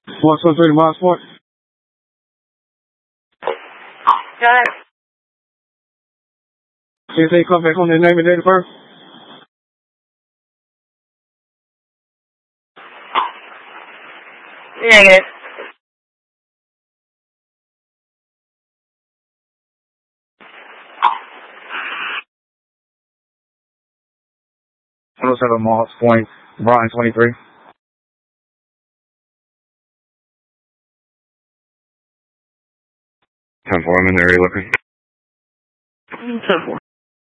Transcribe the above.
What's up, 30 miles sport? Good. Can they come back on their name and date of birth? Negative. Let's have a Moss Point, Brian 23. Ten four, I'm in the area looking. 10-4.